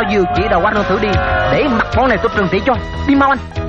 vừa chỉ đầu anh thử đi, để mặt bọn này tôi trừng trị cho. Đi mau anh.